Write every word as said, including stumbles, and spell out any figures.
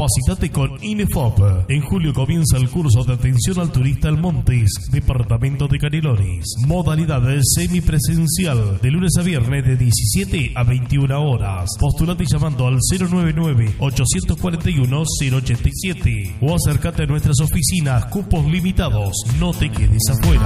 Capacitate con INEFOP. En julio comienza el curso de atención al turista El Montes, departamento de Canelones. Modalidad semipresencial, de lunes a viernes de diecisiete a veintiuna horas. Postulate llamando al cero nueve nueve, ocho cuatro uno, cero ocho siete o acércate a nuestras oficinas. Cupos limitados, no te quedes afuera.